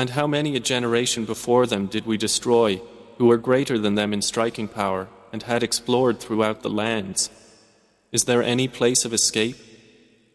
And how many a generation before them did we destroy, who were greater than them in striking power, and had explored throughout the lands? Is there any place of escape?